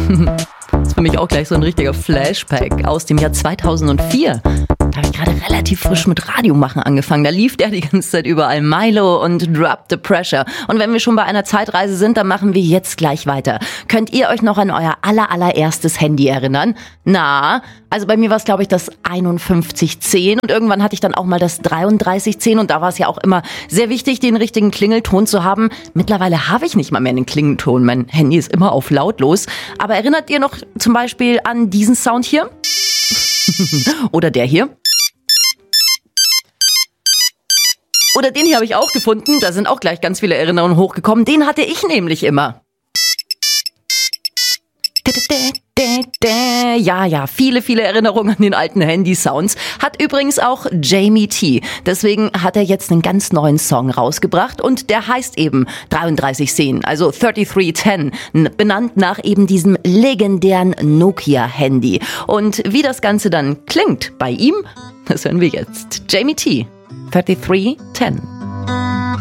Das ist für mich auch gleich so ein richtiger Flashback aus dem Jahr 2004. Da habe ich gerade relativ frisch mit Radiomachen angefangen. Da lief der die ganze Zeit überall, Milo und Drop the Pressure. Und wenn wir schon bei einer Zeitreise sind, dann machen wir jetzt gleich weiter. Könnt ihr euch noch an euer allererstes Handy erinnern? Na, also bei mir war es, glaube ich, das 5110 und irgendwann hatte ich dann auch mal das 3310 und da war es ja auch immer sehr wichtig, den richtigen Klingelton zu haben. Mittlerweile habe ich nicht mal mehr einen Klingelton. Mein Handy ist immer auf lautlos. Aber erinnert ihr noch zum Beispiel an diesen Sound hier? Oder der hier? Oder den hier habe ich auch gefunden. Da sind auch gleich ganz viele Erinnerungen hochgekommen. Den hatte ich nämlich immer. Ja, viele Erinnerungen an den alten Handy-Sounds. Hat übrigens auch Jamie T. Deswegen hat er jetzt einen ganz neuen Song rausgebracht und der heißt eben 3310, also 3310, benannt nach eben diesem legendären Nokia-Handy. Und wie das Ganze dann klingt bei ihm, das hören wir jetzt. Jamie T. 3310.